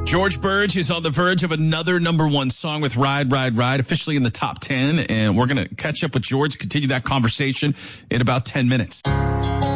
George Burge is on the verge of another number one song with Ride, Ride, Ride, officially in the top 10. And we're going to catch up with George, continue that conversation in about 10 minutes.